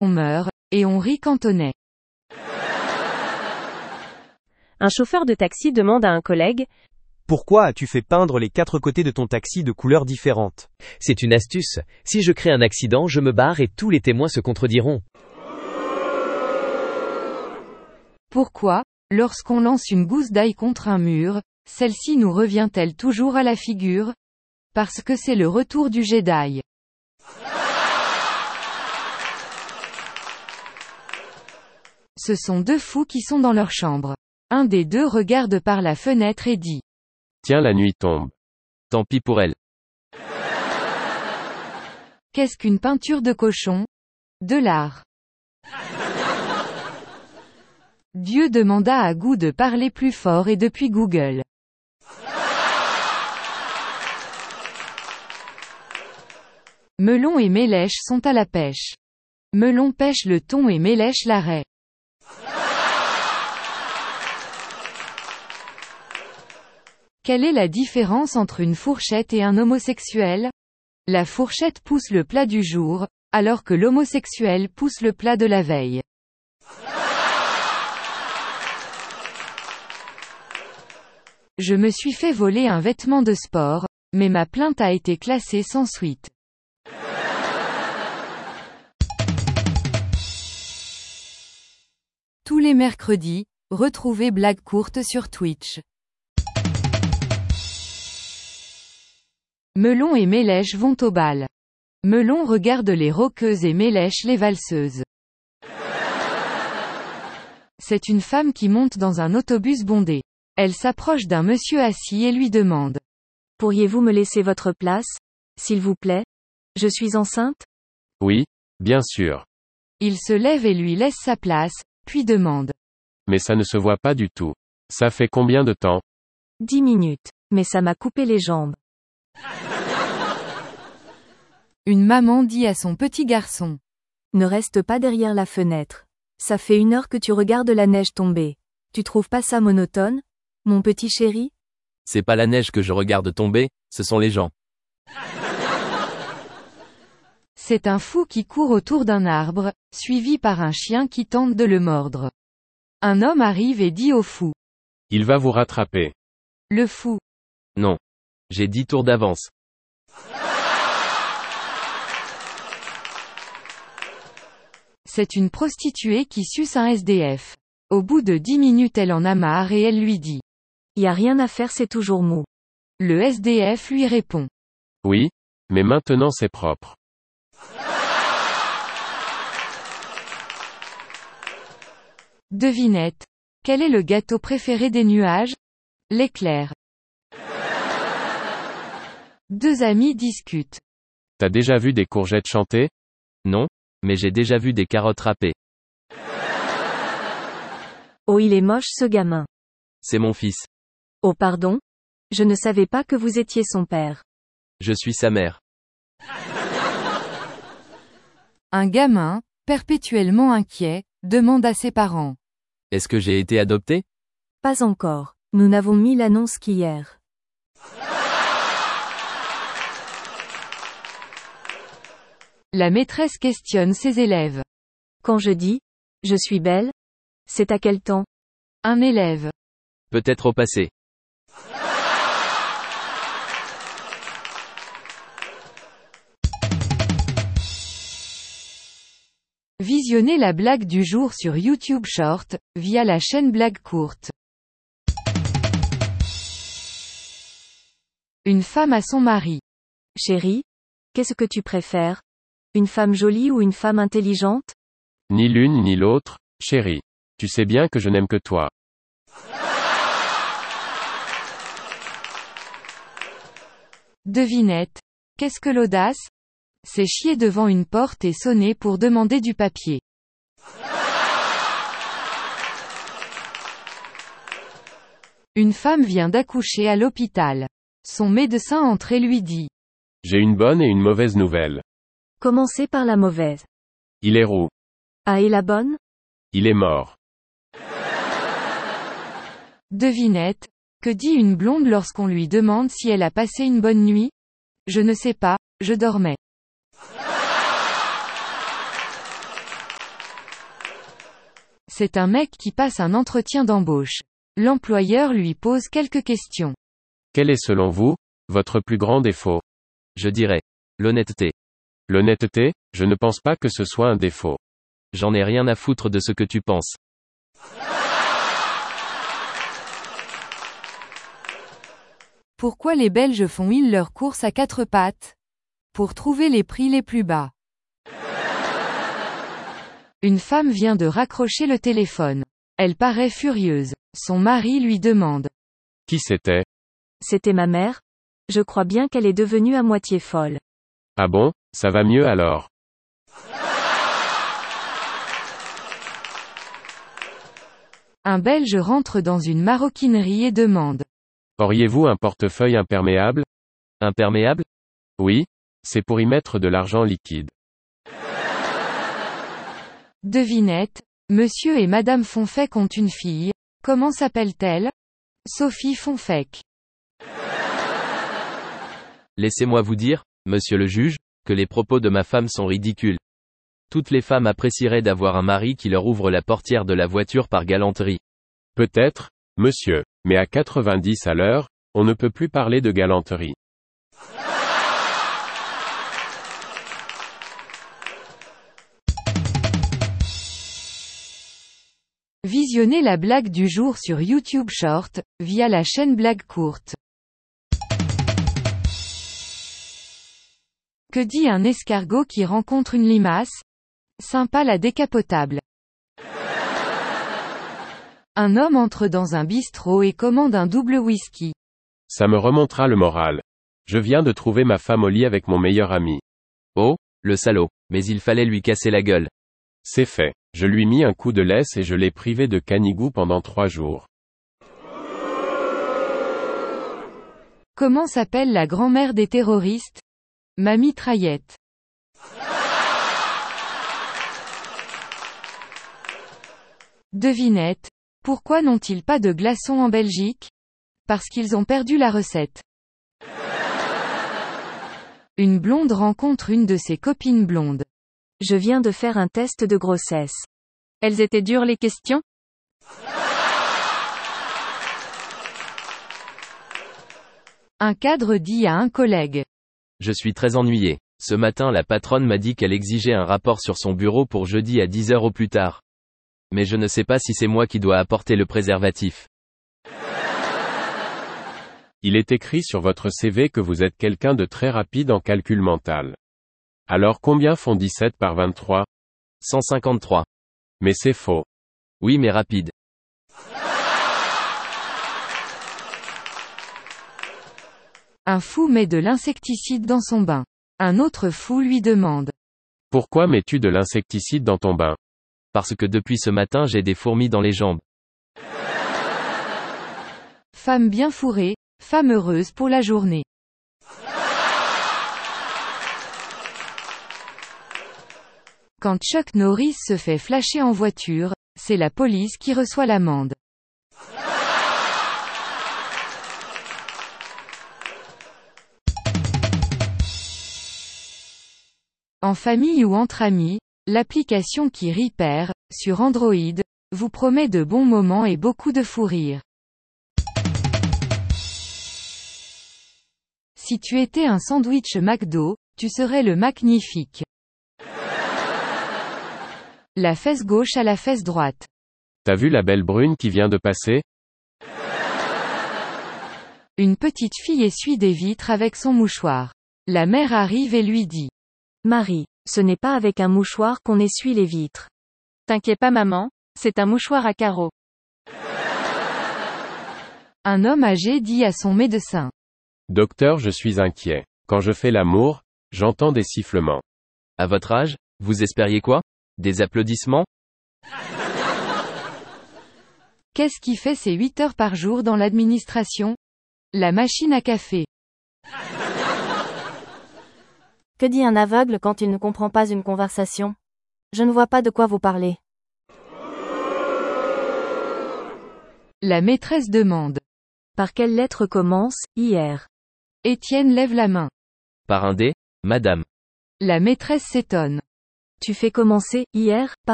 On meurt, et on rit cantonais. Un chauffeur de taxi demande à un collègue: Pourquoi as-tu fait peindre les 4 côtés de ton taxi de couleurs différentes? C'est une astuce. Si je crée un accident, je me barre et tous les témoins se contrediront. Pourquoi, lorsqu'on lance une gousse d'ail contre un mur, celle-ci nous revient-elle toujours à la figure? Parce que c'est le retour du jet d'ail. Ce sont 2 fous qui sont dans leur chambre. Un des 2 regarde par la fenêtre et dit: Tiens, la nuit tombe. Tant pis pour elle. Qu'est-ce qu'une peinture de cochon? De l'art. Dieu demanda à Gou de parler plus fort et depuis Google. Melon et Mélèche sont à la pêche. Melon pêche le thon et Mélèche la raie. Quelle est la différence entre une fourchette et un homosexuel? La fourchette pousse le plat du jour, alors que l'homosexuel pousse le plat de la veille. Je me suis fait voler un vêtement de sport, mais ma plainte a été classée sans suite. Tous les mercredis, retrouvez Blague courte sur Twitch. Melon et Mélèche vont au bal. Melon regarde les rockeuses et Mélèche les valseuses. C'est une femme qui monte dans un autobus bondé. Elle s'approche d'un monsieur assis et lui demande: Pourriez-vous me laisser votre place, s'il vous plaît? Je suis enceinte? Oui, bien sûr. Il se lève et lui laisse sa place, puis demande: Mais ça ne se voit pas du tout. Ça fait combien de temps? 10 minutes. Mais ça m'a coupé les jambes. Une maman dit à son petit garçon: Ne reste pas derrière la fenêtre. Ça fait 1 heure que tu regardes la neige tomber. Tu trouves pas ça monotone, mon petit chéri? C'est pas la neige que je regarde tomber, ce sont les gens. C'est un fou qui court autour d'un arbre, suivi par un chien qui tente de le mordre. Un homme arrive et dit au fou: Il va vous rattraper. Le fou: Non. J'ai 10 tours d'avance. C'est une prostituée qui suce un SDF. Au bout de 10 minutes elle en a marre et elle lui dit: Y a rien à faire, c'est toujours mou. Le SDF lui répond: Oui, mais maintenant c'est propre. Devinette. Quel est le gâteau préféré des nuages? L'éclair. 2 amis discutent. T'as déjà vu des courgettes chanter? Non, mais j'ai déjà vu des carottes râpées. Oh, il est moche ce gamin. C'est mon fils. Oh pardon? Je ne savais pas que vous étiez son père. Je suis sa mère. Un gamin, perpétuellement inquiet, demande à ses parents: Est-ce que j'ai été adopté? Pas encore. Nous n'avons mis l'annonce qu'hier. La maîtresse questionne ses élèves. Quand je dis « je suis belle », c'est à quel temps? Un élève: Peut-être au passé. Visionnez la blague du jour sur YouTube Short, via la chaîne Blague courte. Une femme à son mari: Chérie, qu'est-ce que tu préfères? Une femme jolie ou une femme intelligente? Ni l'une ni l'autre, chérie. Tu sais bien que je n'aime que toi. Devinette. Qu'est-ce que l'audace? C'est chier devant une porte et sonner pour demander du papier. Une femme vient d'accoucher à l'hôpital. Son médecin entre et lui dit: J'ai une bonne et une mauvaise nouvelle. Commencez par la mauvaise. Il est roux. Ah, et la bonne? Il est mort. Devinette. Que dit une blonde lorsqu'on lui demande si elle a passé une bonne nuit? Je ne sais pas, je dormais. C'est un mec qui passe un entretien d'embauche. L'employeur lui pose quelques questions. Quel est selon vous, votre plus grand défaut? Je dirais. L'honnêteté. L'honnêteté, je ne pense pas que ce soit un défaut. J'en ai rien à foutre de ce que tu penses. Pourquoi les Belges font-ils leurs courses à 4 pattes? Pour trouver les prix les plus bas. Une femme vient de raccrocher le téléphone. Elle paraît furieuse. Son mari lui demande. Qui c'était? C'était ma mère. Je crois bien qu'elle est devenue à moitié folle. Ah bon, ça va mieux alors. Un Belge rentre dans une maroquinerie et demande. Auriez-vous un portefeuille imperméable? Imperméable? Oui. C'est pour y mettre de l'argent liquide. Devinette. Monsieur et Madame Fonfec ont une fille. Comment s'appelle-t-elle? Sophie Fonfec. Laissez-moi vous dire, monsieur le juge, que les propos de ma femme sont ridicules. Toutes les femmes apprécieraient d'avoir un mari qui leur ouvre la portière de la voiture par galanterie. Peut-être, monsieur, mais à 90 à l'heure, on ne peut plus parler de galanterie. Visionnez la blague du jour sur YouTube Short, via la chaîne Blague Courte. Que dit un escargot qui rencontre une limace? Sympa la décapotable. Un homme entre dans un bistrot et commande un double whisky. Ça me remontera le moral. Je viens de trouver ma femme au lit avec mon meilleur ami. Oh, le salaud, mais il fallait lui casser la gueule. C'est fait. Je lui mis un coup de laisse et je l'ai privé de canigou pendant 3 jours. Comment s'appelle la grand-mère des terroristes? Ma mitraillette. Devinette. Pourquoi n'ont-ils pas de glaçons en Belgique? Parce qu'ils ont perdu la recette. Une blonde rencontre une de ses copines blondes. Je viens de faire un test de grossesse. Elles étaient dures les questions? Un cadre dit à un collègue. Je suis très ennuyé. Ce matin la patronne m'a dit qu'elle exigeait un rapport sur son bureau pour jeudi à 10 h au plus tard. Mais je ne sais pas si c'est moi qui dois apporter le préservatif. Il est écrit sur votre CV que vous êtes quelqu'un de très rapide en calcul mental. Alors combien font 17 par 23? 153. Mais c'est faux. Oui mais rapide. Un fou met de l'insecticide dans son bain. Un autre fou lui demande. Pourquoi mets-tu de l'insecticide dans ton bain? Parce que depuis ce matin j'ai des fourmis dans les jambes. Femme bien fourrée, femme heureuse pour la journée. Quand Chuck Norris se fait flasher en voiture, c'est la police qui reçoit l'amende. En famille ou entre amis, l'application qui Repair, sur Android, vous promet de bons moments et beaucoup de fou rire. Si tu étais un sandwich McDo, tu serais le magnifique. La fesse gauche à la fesse droite. T'as vu la belle brune qui vient de passer? Une petite fille essuie des vitres avec son mouchoir. La mère arrive et lui dit. Marie, ce n'est pas avec un mouchoir qu'on essuie les vitres. T'inquiète pas maman, c'est un mouchoir à carreaux. Un homme âgé dit à son médecin. Docteur, je suis inquiet. Quand je fais l'amour, j'entends des sifflements. À votre âge, vous espériez quoi? Des applaudissements? Qu'est-ce qui fait ses 8 heures par jour dans l'administration? La machine à café. Que dit un aveugle quand il ne comprend pas une conversation? Je ne vois pas de quoi vous parlez. La maîtresse demande. Par quelle lettre commence, hier? Étienne lève la main. Par un D, madame. La maîtresse s'étonne. Tu fais commencer, hier, par